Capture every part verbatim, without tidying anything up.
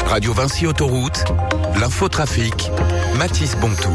Radio Vinci Autoroute, l'infotrafic, Mathis Bontou.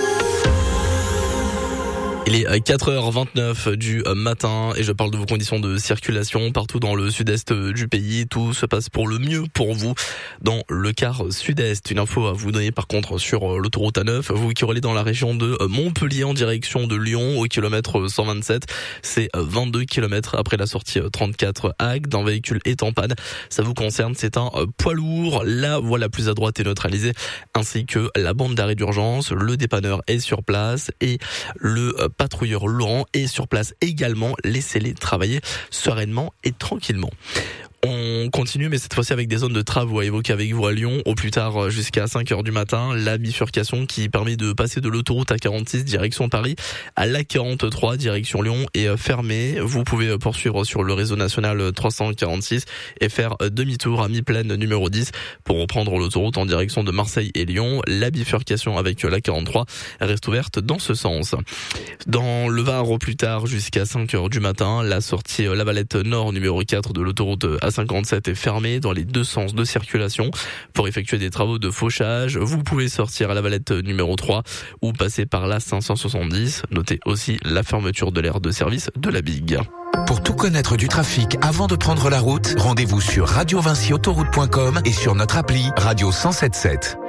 Il est quatre heures vingt-neuf du matin et je parle de vos conditions de circulation partout dans le sud-est du pays. Tout se passe pour le mieux pour vous dans le quart sud-est. Une info à vous donner par contre sur l'autoroute A neuf. Vous qui roulez dans la région de Montpellier en direction de Lyon au kilomètre cent vingt-sept. C'est vingt-deux kilomètres après la sortie trente-quatre Agde. Un véhicule est en panne. Ça vous concerne, c'est un poids lourd. La voie la plus à droite est neutralisée ainsi que la bande d'arrêt d'urgence. Le dépanneur est sur place et le patrouilleur Laurent est sur place également. Laissez-les travailler sereinement et tranquillement. On continue, mais cette fois-ci avec des zones de travaux à évoquer avec vous à Lyon, au plus tard jusqu'à cinq heures du matin. La bifurcation qui permet de passer de l'autoroute A quarante-six direction Paris à l'A quarante-trois direction Lyon est fermée. Vous pouvez poursuivre sur le réseau national trois cent quarante-six et faire demi-tour à mi-plaine numéro dix pour reprendre l'autoroute en direction de Marseille et Lyon. La bifurcation avec l'A quarante-trois reste ouverte dans ce sens. Dans le Var, au plus tard jusqu'à cinq heures du matin, la sortie La Valette Nord numéro quatre de l'autoroute A cinquante-sept est fermée dans les deux sens de circulation pour effectuer des travaux de fauchage. Vous pouvez sortir à La Valette numéro trois ou passer par la cinq cent soixante-dix. Notez aussi la fermeture de l'aire de service de la Big. Pour tout connaître du trafic avant de prendre la route, rendez-vous sur radio vinci autoroute point com et sur notre appli Radio cent soixante-dix-sept.